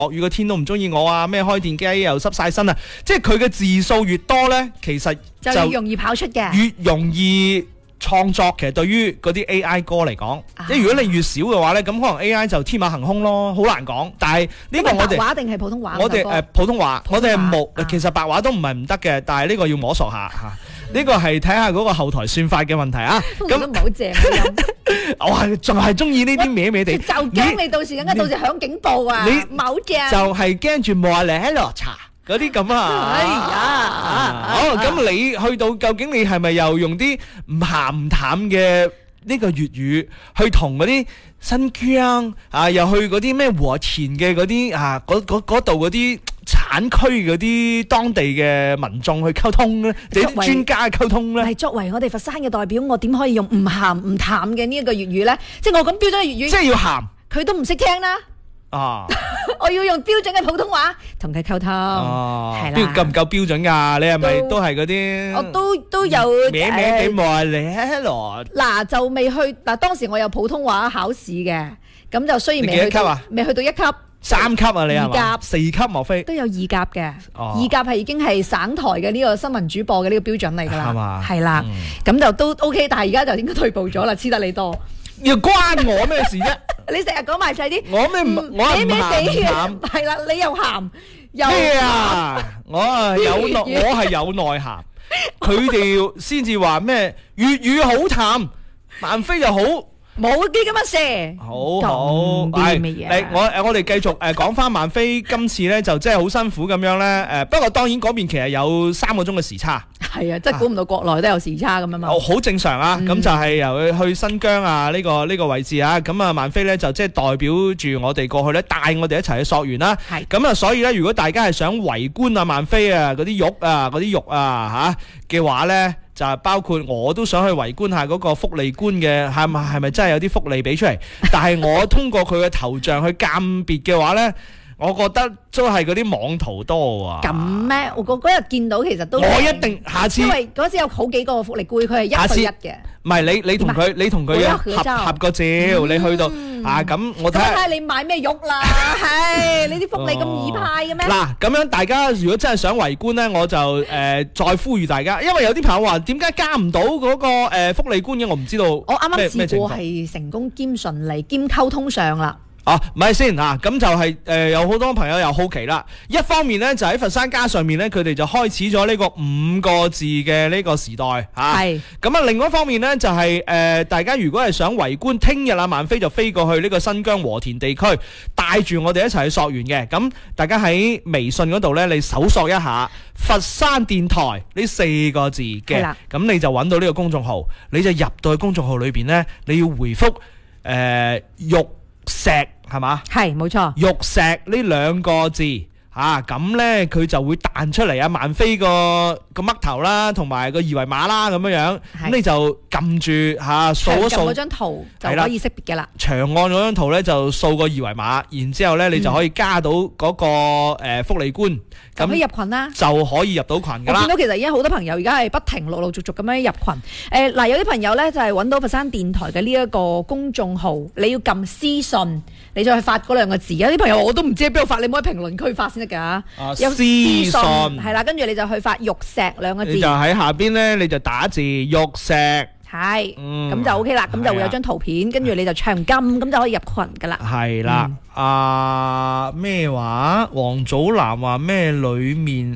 落雨個天都唔中意我啊，咩開電機又濕晒身啊，即係佢嘅字數越多呢，其實就越容易跑出嘅， 越容易創作。其實對於嗰啲 AI 歌嚟講，即係如果你越少嘅話呢，咁可能 AI 就天馬行空咯，好難講。但係呢個我哋白話定係普通話？ 我哋普通話，我哋係冇，其實白話都唔係唔得嘅，但係呢個要摸索下嚇。呢個係睇下嗰個後台算法嘅問題啊。 咁都唔係好正嘅。 我係仲係中意呢啲歪歪地， 就驚你到時響警報啊！ 你唔係好正。 就係驚住冇嚟喺落茶嗰啲咁啊！ 哎呀！ 好，咁你去到究竟你係咪又用啲唔鹹唔淡嘅呢個粵語去同嗰啲新疆啊，又去嗰啲咩和田嘅嗰啲啊，嗰度嗰啲產區嗰啲當地嘅民眾去溝通咧，你啲專家溝通咧？ 係作為我哋佛山嘅代表，我點可以用唔鹹唔淡嘅呢一個粵語咧？即係我咁標準嘅粵語， 即係要鹹， 佢都唔識聽啦。 啊！ 我要用標準嘅普通話同佢溝通，係啦。 夠唔夠標準㗎？你係咪都係嗰啲？ 我都有歪歪地冇嚟羅。 嗱就未去嗱，當時我有普通話考試嘅，咁就雖然未去到未去到一級。 3級啊，你係嘛？ 二甲 4級莫非？ 都有2甲嘅，二甲係已經係省台嘅呢個新聞主播嘅呢個標準嚟㗎啦， 係嘛？ 係啦，咁就都 OK， 但係而家就應該退步咗啦，黐得你多。 要關我咩事啫？ 你成日講埋晒啲， 我咩唔我係唔鹹， 係啦，你又鹹又咩啊？我係有內涵，佢哋先至話咩粵語好淡，萬飛就好。 冇啲咁嘅事， 好，我哋繼續講翻萬飛今次咧就真係好辛苦咁樣咧，不過當然嗰邊其實有3個鐘嘅時差， 係啊，即係估唔到國內都有時差咁啊嘛， 好正常啊，咁就係由佢去新疆啊呢個位置啊，咁啊萬飛咧就即係代表住我哋過去咧帶我哋一齊去溯源啦，咁啊所以咧如果大家係想圍觀啊萬飛啊嗰啲肉啊嚇嘅話咧。就係包括我都想去圍觀下嗰個福利官嘅係咪真係有啲福利俾出嚟？但係我通過佢嘅頭像去鑑別嘅話呢，我覺得都係嗰啲網圖多啊！ 咁咩？我嗰日見到其實都我一定下次， 因為嗰次有好幾個福利官，佢係1對1嘅。 唔係你同佢合個照，你去到咁我睇下你買咩肉啦？係你啲福利咁易派嘅咩？ 嗱咁樣大家如果真係想圍觀呢，我就再呼籲大家，因為有啲朋友話點解加唔到嗰個福利官嘅，我唔知道。我啱啱試過係成功兼順利兼溝通上啦。 唔係先咁就係有好多朋友又好奇啦。一方面呢，就喺佛山家上面呢，佢哋就開始咗呢個5個字嘅呢個時代係。咁啊，另外一方面呢，就係大家如果係想圍觀，聽日萬飛就飛過去呢個新疆和田地區，帶住我哋一齊去溯源嘅。咁大家喺微信嗰度呢，你搜索一下佛山電台呢4個字嘅，咁你就揾到呢個公眾號，你就入到去公眾號裏邊呢，你要回覆玉石係嘛？係冇錯，玉石呢2個字咁咧佢就會彈出嚟萬飛個嘜頭啦，同埋個二維碼啦咁樣，咁你就撳住掃一掃嗰張圖就可以識別嘅啦。 長按嗰張圖咧就掃個二維碼，然之後咧你就可以加到嗰個福利官， 咁可以入群啦， 就可以入到群噶啦。 我見到其實而家好多朋友而家係不停陸陸續續咁樣入群。有啲朋友咧就係揾到佛山電台嘅呢一個公眾號，你要撳私信，你再去發嗰2個字。有啲朋友我都唔知喺邊度發，你唔可以評論區發先得㗎。有私信係啦，跟住你就去發玉石2個字， 你就喺下邊咧你就打字玉石。 係，咁就 OK 啦，咁就會有張圖片，跟住你就長金，咁就可以入群噶啦。係啦，咩話？黃祖藍話咩？裏面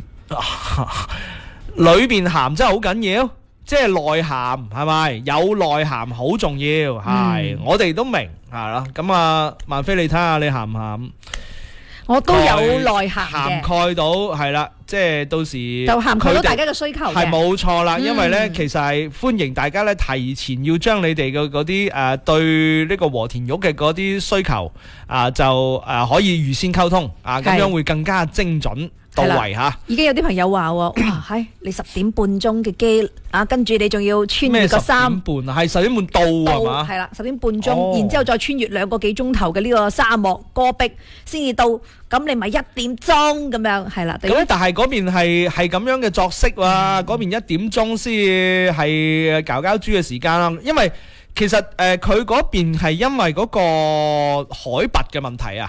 鹹真係好緊要，即係內涵係咪？有內涵好重要，係我哋都明係啦。咁萬飛你睇下你鹹唔鹹？ 我都有內涵嘅， 涵蓋到係啦，即係到時就涵蓋到大家嘅需求嘅， 係冇錯啦。因為咧，其實係歡迎大家咧提前要將你哋嘅嗰啲對呢個和田玉嘅嗰啲需求就可以預先溝通咁樣會更加精準到位嚇。 已經有啲朋友話哇，你10點半鐘嘅機跟住你仲要穿越個3 點半係10點半到係嘛？ 係啦，10點半鐘，然之後再穿越2個幾鐘頭嘅呢個沙漠戈壁先至到，咁你咪1點鐘咁樣係啦。 咁但係嗰邊係咁樣嘅作息喎，嗰邊1點鐘先係搞豬嘅時間啦。因為其實佢嗰邊係因為嗰個海拔嘅問題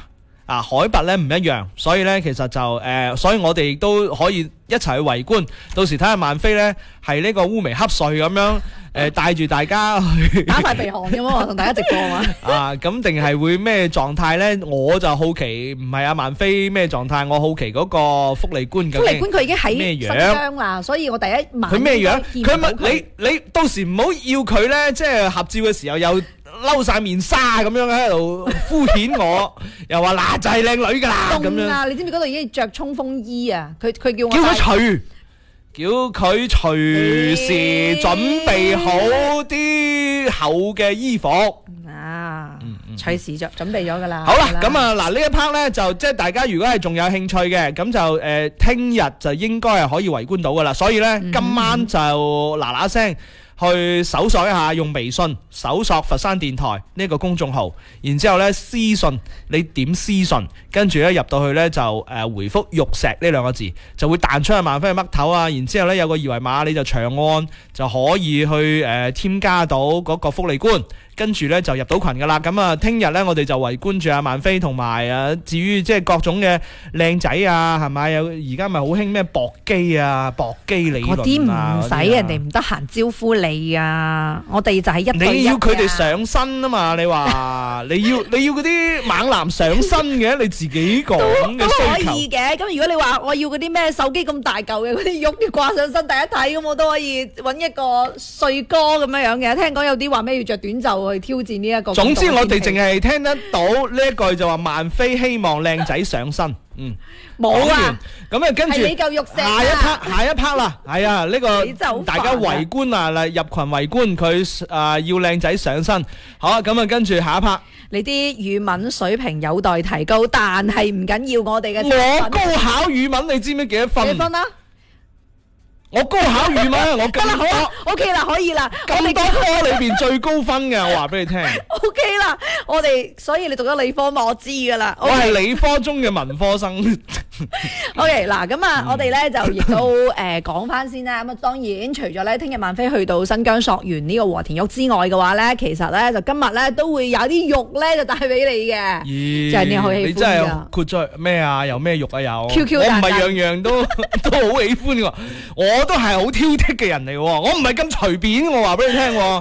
海拔咧唔一樣，所以咧其實就所以我哋都可以一齊去圍觀，到時睇下萬飛咧係呢個烏眉瞌睡咁樣帶住大家去打塊鼻鼾咁喎，同大家直播嘛。 咁定係會咩狀態咧？我就好奇，唔係萬飛咩狀態，我好奇嗰個福利官究竟福利官佢已經喺咩新樣疆啦，所以我第一晚佢咩樣？佢問問你到時唔好要佢咧，即係合照嘅時候又嬲晒面紗咁樣喺度敷衍我，又話嗱就係靚女㗎啦咁樣。 凍啊！你知唔知嗰度已經着衝鋒衣啊？佢叫我叫佢隨時準備好啲厚嘅衣服。 隨時準備咗㗎啦。 好啦，咁嗱呢一 part 咧就即係大家如果係仲有興趣嘅，咁就聽日就應該係可以圍觀到㗎啦。所以咧今晚就嗱聲去搜索一下，用微信搜索佛山電台呢個公眾號，然之後咧私信你點私信，跟住咧入到去咧就回覆玉石呢兩個字，就會彈出去萬飛嘅嘜頭啊，然之後咧有個二維碼，你就長按就可以去添加到嗰個福利官。跟住咧就入到群噶啦，咁聽日咧我哋就圍觀住萬飛同埋至於即係各種嘅靚仔啊，係咪？有而家咪好興咩搏機啊、搏機理論啊， 嗰啲唔使人哋唔得閒招呼你啊，我哋就係一對一。 你要佢哋上身啊嘛？你話你要嗰啲猛男上身嘅，你自己講嘅需求都可以嘅。咁如果你話我要嗰啲咩手機咁大嚿嘅嗰啲玉要掛上身第一睇，咁我都可以揾一個帥哥咁樣嘅。聽講有啲話咩要着短袖去挑戰呢一個。 總之我哋淨係聽得到呢一句就話萬飛希望靚仔上身。 冇啊， 咁跟住係你嚿玉石下一 part 啦，係啊，呢個大家圍觀啊，入群圍觀佢要靚仔上身。好啊，咁跟住下一 part， 你啲語文水平有待提高，但係唔緊要，我哋嘅我高考語文你知唔知幾多分？ 幾分啊？ 我高考語文我得啦，好啊 ，OK 啦，可以啦。 咁多科裏邊最高分嘅，我話俾你聽。 OK 啦，我哋所以你讀咗理科嘛，我知噶啦。 我係理科中嘅文科生。 OK 嗱，咁我哋咧就亦都講翻先啦。咁當然除咗咧聽日萬飛去到新疆索完呢個和田玉之外嘅話咧，其實咧就今日咧都會有啲玉咧就帶俾你嘅。 咦？ 就係你好喜歡㗎。 你真係括咗咩啊？有咩玉啊？有。 QQ 我唔係樣樣都好喜歡㗎。我都係好挑剔嘅人嚟喎，我唔係咁隨便，我話俾你聽喎。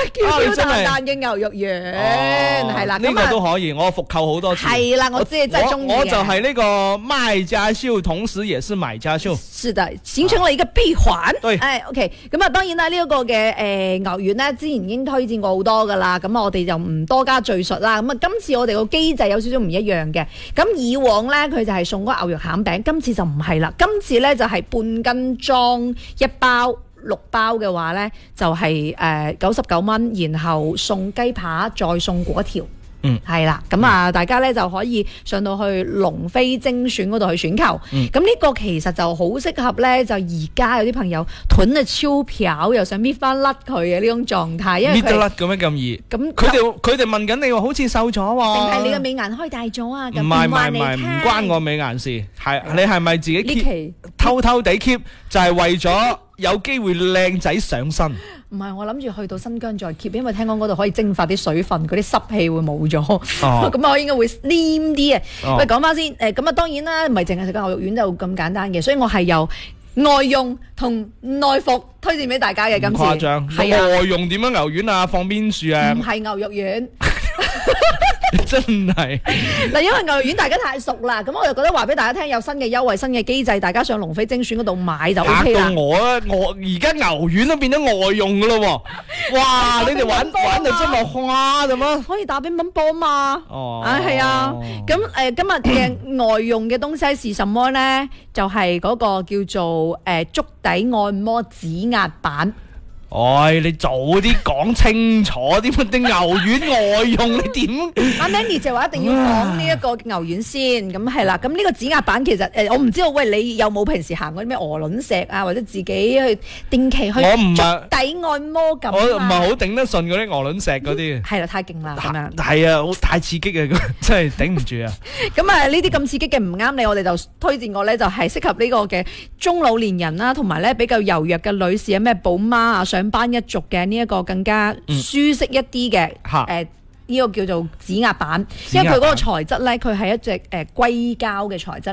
QQ 彈彈嘅牛肉丸係啦， 呢個都可以，我復購好多次。 係啦，我知你真係中意。 我就係呢個賣家秀，同時也是買家秀。 是的，形成了一個閉環。 對 ，OK，咁當然啦，呢一個嘅牛丸咧，之前已經推薦過好多噶啦，咁我哋就唔多加敘述啦。咁今次我哋個機制有少少唔一樣嘅。咁以往咧，佢就係送嗰個牛肉餡餅，今次就唔係啦。今次咧就係半斤裝1包6包嘅話咧，就係99蚊，然後送雞扒，再送果條。係啦，咁大家咧就可以上到去龍飛精選嗰度去選購。咁呢個其實就好適合咧，就而家有啲朋友囤啊超漂，又想搣翻甩佢嘅呢種狀態，因為搣得甩咁樣咁易。咁佢哋問緊你話好似瘦咗喎， 定係你嘅美顏開大咗啊？ 唔係，唔關我美顏事，係你係咪自己 keep 偷偷地 keep， 就係為咗有機會靚仔上身？ 唔係，我諗住去到新疆再 keep， 因為聽講嗰度可以蒸發啲水分，嗰啲濕氣會冇咗，咁我應該會黏啲嘅。喂，講翻先，咁當然啦，唔係淨係食個牛肉丸就咁簡單嘅，所以我係由外用同內服推薦俾大家嘅。今次誇張，係啊，外用點樣牛丸啊？放邊處啊？ 唔係牛肉丸。 真係嗱，因為牛肉丸大家太熟啦，咁我就覺得話俾大家聽有新嘅優惠、新嘅機制，大家上龍飛精選嗰度買就 OK 啦。 嚇到我啊！我而家牛丸都變咗外用噶咯喎！哇，你哋玩到真係花咁啊！ 可以打乒乓波嘛？係啊。咁今日嘅外用嘅東西是什麼咧？就係嗰個叫做足底按摩指壓板。 你早啲講清楚啲乜啲牛丸外用，你點？ 阿 Mandy 就話一定要講呢一個牛丸先，咁係啦。咁呢個指壓板其實我唔知道，喂，你有冇平時行嗰啲咩鵝卵石啊，或者自己去定期去足底按摩咁？ 我唔係好頂得順嗰啲鵝卵石嗰啲。係啦，太勁啦咁樣。 係啊，太刺激啊，真係頂唔住啊！ 咁呢啲咁刺激嘅唔啱你，我哋就推薦過咧，就係適合呢個嘅中老年人啦，同埋咧比較柔弱嘅女士啊，咩寶媽啊，上班一族嘅呢一個更加舒適一啲嘅呢個叫做指壓板，因為佢嗰個材質咧，佢係一隻硅膠嘅材質